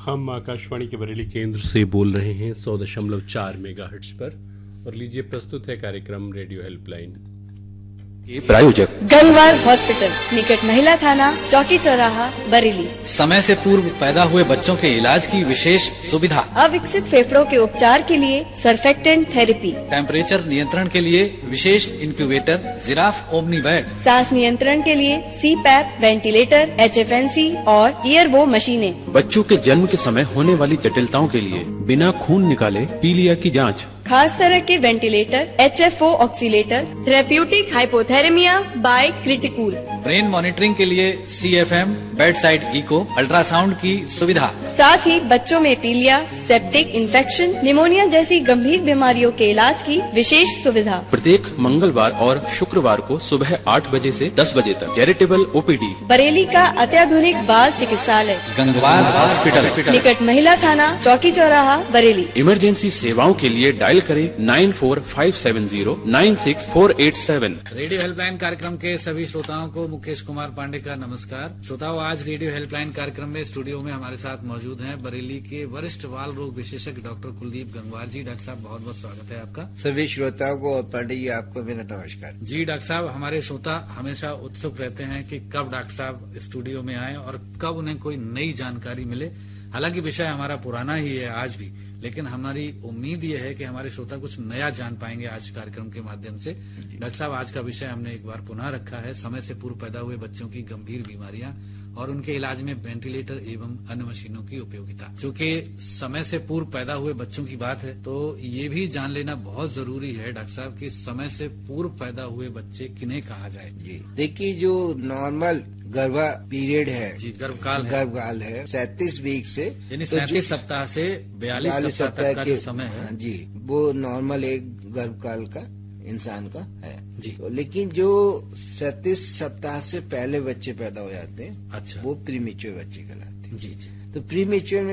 हम आकाशवाणी के बरेली केंद्र से बोल रहे हैं 100.4 मेगाहर्ट्ज पर और लीजिए प्रस्तुत है कार्यक्रम रेडियो हेल्पलाइन के प्रायोजक गंगवार हॉस्पिटल, निकट महिला थाना, चौकी चौराहा, बरेली। समय से पूर्व पैदा हुए बच्चों के इलाज की विशेष सुविधा। अविकसित फेफड़ों के उपचार के लिए सर्फेक्टेंट थेरेपी। टेम्परेचर नियंत्रण के लिए विशेष इंक्यूबेटर जिराफ ओमनी बेड। सांस नियंत्रण के लिए CPAP, वेंटिलेटर, HFNC और ईयरवो मशीनें। बच्चों के जन्म के समय होने वाली जटिलताओं के लिए बिना खून निकाले पीलिया की जांच। खास तरह के ventilator, HFO oscillator, therapeutic हाइपोथेरेमिया bye क्रिटिकूल। Brain monitoring के लिए CFM, bed side eco, ultrasound की सुविधा। साथ ही बच्चों में पीलिया, सेप्टिक इन्फेक्शन, निमोनिया जैसी गंभीर बीमारियों के इलाज की विशेष सुविधा। प्रत्येक मंगलवार और शुक्रवार को सुबह 8 बजे से 10 बजे तक चैरिटेबल OPD। बरेली का अत्याधुनिक बाल चिकित्सालय, गंगवार हॉस्पिटल, निकट महिला थाना, चौकी चौराहा, बरेली। इमरजेंसी सेवाओं के लिए डायल करें 9457096487। रेडियो हेल्पलाइन कार्यक्रम के सभी श्रोताओं को मुकेश कुमार पांडे का नमस्कार। श्रोताओं, आज रेडियो हेल्पलाइन कार्यक्रम में स्टूडियो में हमारे साथ मौजूद हैं बरेली के वरिष्ठ बाल रोग विशेषज्ञ डॉक्टर कुलदीप गंगवार जी। डॉक्टर साहब, बहुत बहुत स्वागत है आपका। सभी श्रोताओं को और पांडे जी आपको मेरा नमस्कार जी। डॉक्टर साहब, हमारे श्रोता हमेशा उत्सुक रहते हैं कि कब डॉक्टर साहब स्टूडियो में आए और कब उन्हें कोई नई जानकारी मिले। हालांकि विषय हमारा पुराना ही है आज भी, लेकिन हमारी उम्मीद ये है कि हमारे श्रोता कुछ नया जान पाएंगे आज कार्यक्रम के माध्यम से। डॉक्टर साहब, आज का विषय हमने एक बार पुनः रखा है, समय से पूर्व पैदा हुए बच्चों की गंभीर बीमारियां और उनके इलाज में वेंटिलेटर एवं अन्य मशीनों की उपयोगिता। चूंकि समय से पूर्व पैदा हुए बच्चों की बात है तो ये भी जान लेना बहुत जरूरी है डॉक्टर साहब कि समय से पूर्व पैदा हुए बच्चे किन्हें कहा जाए। जी देखिए, जो नॉर्मल गर्भा पीरियड है जी, गर्भकाल है 37 वीक से, यानी 37 सप्ताह से 42 सप्ताह तक का जो समय है जी, वो नॉर्मल एक गर्भकाल का इंसान का है जी। तो लेकिन जो 37 सप्ताह से पहले बच्चे पैदा हो जाते हैं, अच्छा, वो प्रीमेच्योर बच्चे कहलाते हैं जी जी। तो प्रीमेच्योर में